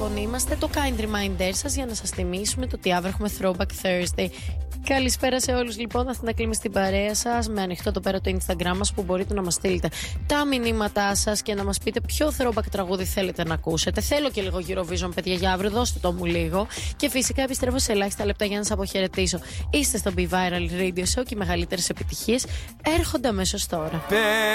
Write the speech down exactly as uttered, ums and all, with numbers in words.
λοιπόν είμαστε το kind reminder σας για να σας θυμίσουμε το ότι αύριο έχουμε Throwback Thursday. Καλησπέρα σε όλους λοιπόν, Αθηνά Κλίμη στην παρέα σας, με ανοιχτό το πέρα το Instagram μας που μπορείτε να μας στείλετε τα μηνύματά σας και να μας πείτε ποιο throwback τραγούδι θέλετε να ακούσετε. Θέλω και λίγο Eurovision, παιδιά, για αύριο, δώστε το μου λίγο. Και φυσικά επιστρέφω σε ελάχιστα λεπτά για να σας αποχαιρετήσω. Είστε στο Be Viral Radio Show και οι μεγαλύτερες επιτυχίες έρχονται αμέσως τώρα.